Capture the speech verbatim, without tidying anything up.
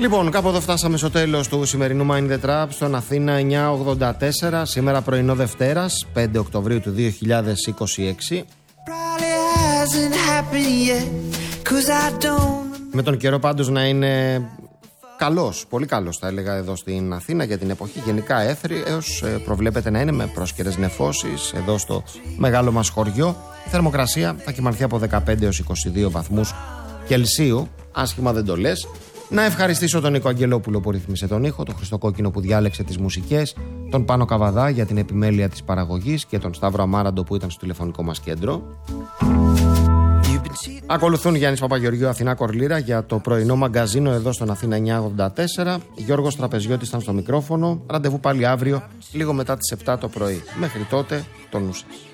Λοιπόν, κάπου εδώ φτάσαμε στο τέλος του σημερινού Mind the Trap στον Αθήνα εννιακόσια ογδόντα τέσσερα, σήμερα πρωινό Δευτέρας, πέντε Οκτωβρίου του δύο χιλιάδες είκοσι έξι. Με τον καιρό πάντως να είναι καλός, πολύ καλός θα έλεγα εδώ στην Αθήνα για την εποχή. Γενικά έθριος, προβλέπεται να είναι με πρόσκαιρες νεφώσεις εδώ στο μεγάλο μας χωριό. Η θερμοκρασία θα κυμανθεί από δεκαπέντε έως είκοσι δύο βαθμούς Κελσίου. Άσχημα δεν το λες. Να ευχαριστήσω τον Νίκο Αγγελόπουλο που ρύθμισε τον ήχο, τον Χριστό Κόκκινο που διάλεξε τις μουσικές, τον Πάνο Καβαδά για την επιμέλεια της παραγωγής και τον Σταύρο Αμάραντο που ήταν στο τηλεφωνικό μας κέντρο. Ακολουθούν Γιάννης Παπαγεωργίου, Αθηνά Κορλήρα για το πρωινό μαγκαζίνο εδώ στον Αθήνα εννιακόσια ογδόντα τέσσερα. Γιώργος Τραπεζιώτης ήταν στο μικρόφωνο. Ραντεβού πάλι αύριο, λίγο μετά τις επτά το πρωί. Μέχρι τότε, το νου σας.